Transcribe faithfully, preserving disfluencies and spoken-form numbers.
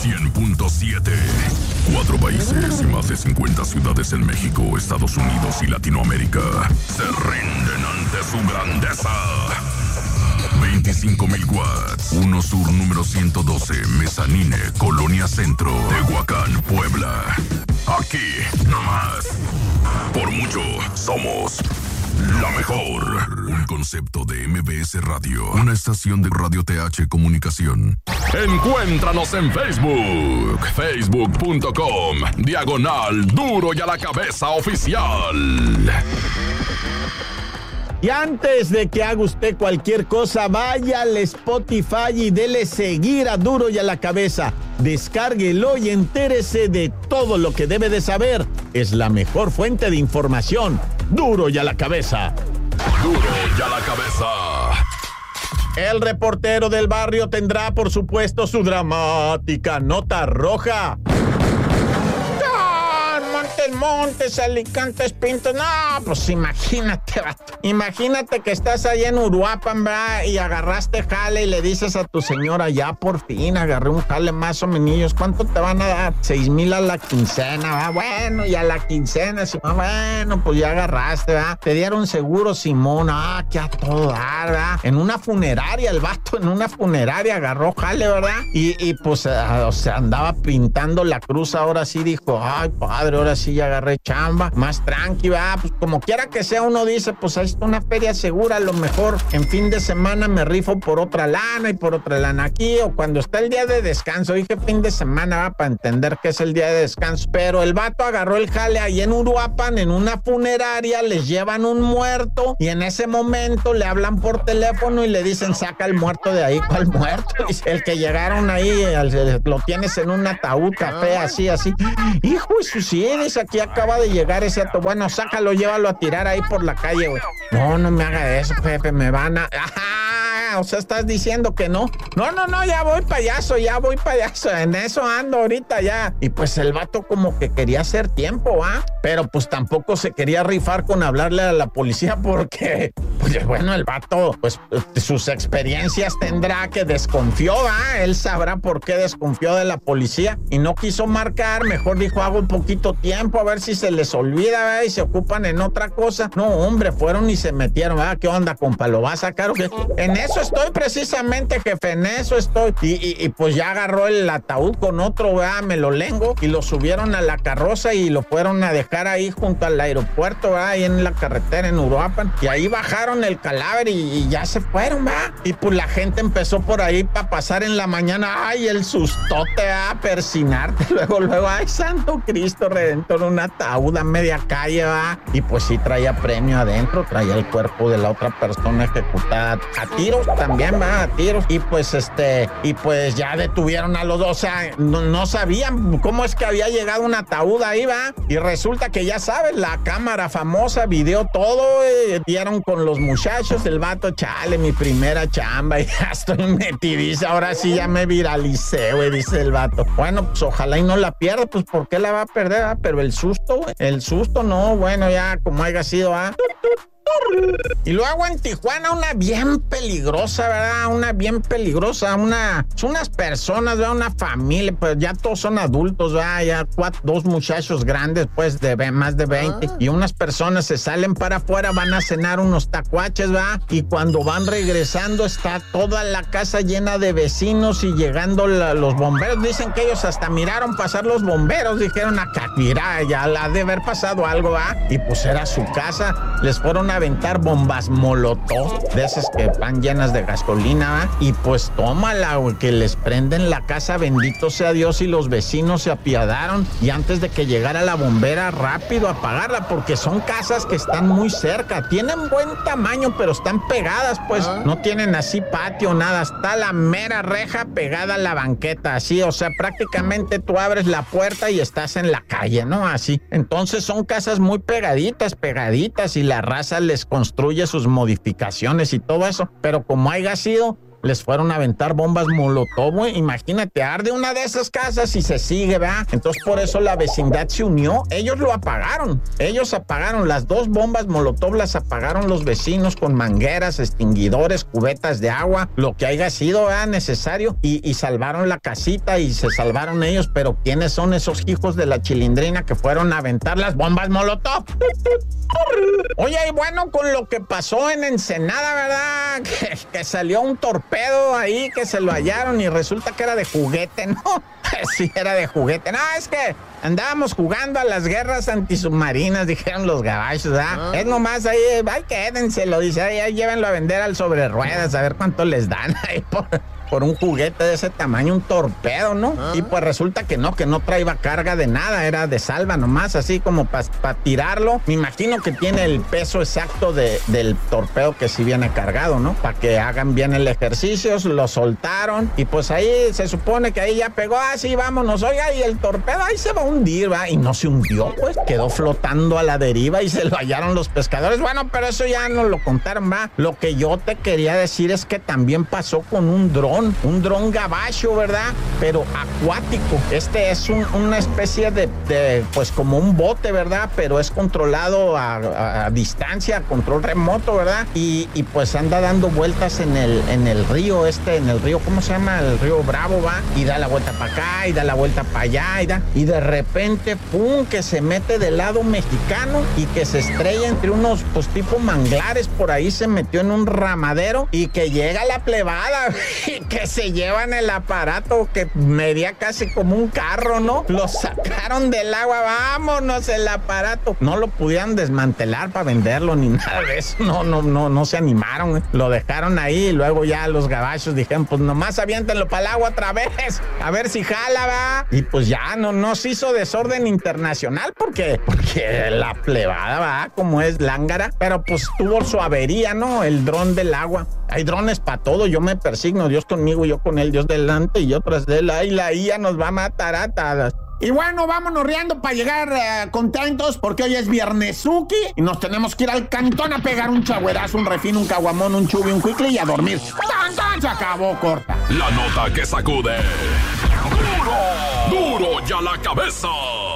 cien punto siete. Cuatro países y más de cincuenta ciudades en México, Estados Unidos y Latinoamérica se rinden ante su grandeza. veinticinco mil watts. uno Sur número ciento doce, Mezanine, Colonia Centro, Tehuacán, Puebla. Aquí, nomás. Por mucho, somos la mejor. Un concepto de M B S Radio, una estación de Radio T H Comunicación. Encuéntranos en Facebook, facebook punto com, diagonal Duro y a la Cabeza Oficial. Y antes de que haga usted cualquier cosa, vaya al Spotify y dele seguir a Duro y a la Cabeza. Descárguelo y entérese de todo lo que debe de saber. Es la mejor fuente de información. Duro y a la Cabeza. Duro y a la Cabeza. El reportero del barrio tendrá, por supuesto, su dramática nota roja. Montes, Montes, Alicantes, Pintos. No, pues imagínate, vato. Imagínate que estás allá en Uruapan, ¿verdad? Y agarraste jale y le dices a tu señora, ya por fin agarré un jale más o menos. ¿Cuánto te van a dar? Seis mil a la quincena, ¿verdad? Bueno, y a la quincena, Simón, bueno, pues ya agarraste, ¿verdad? Te dieron seguro, Simón, ah, que a todo dar, ¿verdad? En una funeraria, el vato en una funeraria agarró jale, ¿verdad? Y, y pues, uh, o sea, andaba pintando la cruz, ahora sí dijo, ay, padre, ahora sí ya agarré chamba, más tranqui, va, pues como quiera que sea, uno dice, pues ahí está una feria segura, a lo mejor en fin de semana me rifo por otra lana y por otra lana aquí, o cuando está el día de descanso, dije fin de semana, va, para entender que es el día de descanso, pero el vato agarró el jale ahí en Uruapan, en una funeraria, les llevan un muerto, y en ese momento le hablan por teléfono y le dicen, saca el muerto de ahí. ¿Cuál muerto? Dice, el que llegaron ahí, lo tienes en un ataúd café, así, así, hijo de su sí, dice, aquí acaba de llegar ese ato. Bueno, sácalo, llévalo a tirar ahí por la calle, güey. No, no me haga eso, jefe, me van a... ¡Ajá! O sea, estás diciendo que no. No, no, no, ya voy payaso, ya voy payaso. En eso ando ahorita ya. Y pues el vato como que quería hacer tiempo, ¿ah? Pero pues tampoco se quería rifar con hablarle a la policía porque, pues bueno, el vato, pues sus experiencias tendrá, que desconfió, ¿ah? Él sabrá por qué desconfió de la policía y no quiso marcar. Mejor dijo, hago un poquito tiempo a ver si se les olvida, ¿verdad? Y se ocupan en otra cosa. No, hombre, fueron y se metieron, ¿verdad? ¿Qué onda, compa? ¿Lo va a sacar o qué? En eso estoy precisamente, jefe, en eso estoy. Y, y, y pues ya agarró el ataúd con otro, ¿verdad? Me lo lengo y lo subieron a la carroza y lo fueron a dejar ahí junto al aeropuerto, ¿verdad? Ahí en la carretera en Uruapan. Y ahí bajaron el cadáver y, y ya se fueron, ¿verdad? Y pues la gente empezó por ahí para pasar en la mañana. Ay, el sustote, ¿verdad? Persinarte. Luego, luego, ay, santo Cristo Redentor, un ataúd a media calle, ¿verdad? Y pues sí traía premio adentro, traía el cuerpo de la otra persona ejecutada a tiros también, ¿verdad? A tiros. Y pues este, y pues ya detuvieron a los dos, o sea, no, no sabían cómo es que había llegado un ataúd ahí, ¿va? Y resulta que ya sabes, la cámara famosa videó todo, eh, dieron con los muchachos, el vato, chale, mi primera chamba, y ya estoy metidiza, ahora sí ya me viralicé, güey, dice el vato. Bueno, pues ojalá y no la pierda, pues ¿por qué la va a perder, ah? Pero el susto, güey, el susto no, bueno, ya como haya sido, ah. Y luego en Tijuana una bien peligrosa, ¿verdad? Una bien peligrosa, una, son unas personas, ¿verdad? Una familia, pues ya todos son adultos, ¿verdad? Ya cuatro, dos muchachos grandes, pues de más de veinte, ah. Y unas personas se salen para afuera, van a cenar unos tacuaches, ¿verdad? Y cuando van regresando está toda la casa llena de vecinos y llegando la, los bomberos. Dicen que ellos hasta miraron pasar los bomberos, dijeron acá, mira, ya la de haber pasado algo, ¿verdad? Y pues era su casa, les fueron a aventar bombas molotov, de esas que van llenas de gasolina, ¿eh? Y pues tómala, güey, que les prenden la casa, bendito sea Dios, y los vecinos se apiadaron, y antes de que llegara la bombera, rápido a apagarla, porque son casas que están muy cerca, tienen buen tamaño, pero están pegadas, pues, ¿ah? No tienen así patio, nada, está la mera reja pegada a la banqueta, así, o sea, prácticamente tú abres la puerta y estás en la calle, ¿no? Así, entonces son casas muy pegaditas, pegaditas, y la raza les construye sus modificaciones y todo eso, pero como haya sido, les fueron a aventar bombas molotov, güey. Imagínate, arde una de esas casas y se sigue, ¿verdad? Entonces por eso la vecindad se unió. Ellos lo apagaron. Ellos apagaron las dos bombas molotov, las apagaron los vecinos con mangueras, extinguidores, cubetas de agua, lo que haya sido, ¿verdad? Necesario. Y, y salvaron la casita y se salvaron ellos. Pero ¿quiénes son esos hijos de la chilindrina que fueron a aventar las bombas molotov? Oye, y bueno, con lo que pasó en Ensenada, ¿verdad? Que, que salió un torpedo ahí, que se lo hallaron y resulta que era de juguete, ¿no? Sí, era de juguete. No, es que andábamos jugando a las guerras antisubmarinas, dijeron los gabachos, ¿verdad? Ah. Es nomás ahí, ay, quédenselo, dice, ahí, ahí llévenlo a vender al sobre ruedas, a ver cuánto les dan ahí por... por un juguete de ese tamaño, un torpedo, ¿no? ¿Ah? Y pues resulta que no, que no traía carga de nada, era de salva nomás, así como para pa tirarlo. Me imagino que tiene el peso exacto de, del torpedo que sí viene cargado, ¿no? Para que hagan bien el ejercicio, lo soltaron y pues ahí se supone que ahí ya pegó, ah, sí, vámonos, oiga, y el torpedo ahí se va a hundir, ¿va? Y no se hundió, pues, quedó flotando a la deriva y se lo hallaron los pescadores. Bueno, pero eso ya nos lo contaron, ¿va? Lo que yo te quería decir es que también pasó con un dron. Un dron gabacho, ¿verdad? Pero acuático. Este es un, una especie de, de, pues como un bote, ¿verdad? Pero es controlado a, a, a distancia, a control remoto, ¿verdad? Y, y pues anda dando vueltas en el, en el río este, en el río, ¿cómo se llama? El río Bravo, ¿va? Y da la vuelta para acá, y da la vuelta para allá, y da... Y de repente, pum, que se mete del lado mexicano y que se estrella entre unos, pues tipo manglares, por ahí se metió en un ramadero y que llega la plebada y que se llevan el aparato que medía casi como un carro, ¿no? Lo sacaron del agua, vámonos el aparato. No lo pudieran desmantelar para venderlo ni nada de eso. No, no, no, no se animaron, ¿eh? Lo dejaron ahí y luego ya los gabachos dijeron, pues nomás aviéntenlo para el agua otra vez, a ver si jala, va. Y pues ya no, no se hizo desorden internacional porque, porque la plebada, va, como es lángara, pero pues tuvo su avería, ¿no? El dron del agua. Hay drones para todo, yo me persigno, Dios conmigo, yo con él, Dios delante y yo tras de él. Ay, la I A nos va a matar a todas. Y bueno, vámonos riendo para llegar uh, contentos porque hoy es viernesuki y nos tenemos que ir al cantón a pegar un chagüerazo, un refín, un caguamón, un chubi, un cuicle y a dormir. ¡Tan, tan! Se acabó, corta. La nota que sacude. ¡Duro! ¡Duro ya la cabeza!